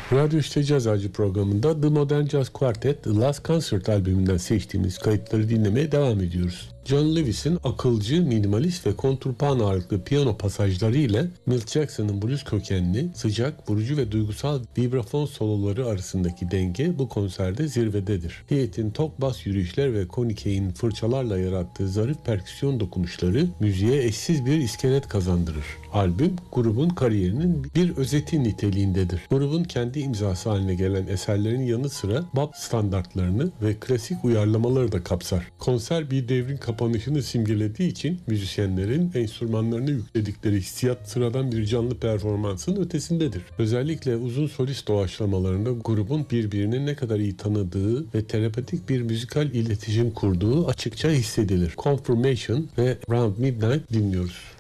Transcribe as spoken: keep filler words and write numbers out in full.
Radyo İşte Caz Ağacı programında The Modern Jazz Quartet The Last Concert albümünden seçtiğimiz kayıtları dinlemeye devam ediyoruz. John Lewis'in akılcı, minimalist ve kontrpan ağırlıklı piyano pasajları ile Milt Jackson'ın blues kökenli, sıcak, vurucu ve duygusal vibrafon soloları arasındaki denge bu konserde zirvededir. Heath'in tok bas yürüyüşler ve Connie Kane'in fırçalarla yarattığı zarif perküsyon dokunuşları müziğe eşsiz bir iskelet kazandırır. Albüm, grubun kariyerinin bir özeti niteliğindedir. Grubun kendi imzası haline gelen eserlerin yanı sıra bop standartlarını ve klasik uyarlamaları da kapsar. Konser bir devrin kapanışını simgelediği için müzisyenlerin enstrümanlarını yükledikleri hissiyat sıradan bir canlı performansın ötesindedir. Özellikle uzun solist doğaçlamalarında grubun birbirini ne kadar iyi tanıdığı ve telepatik bir müzikal iletişim kurduğu açıkça hissedilir. Confirmation ve Round Midnight dinliyoruz.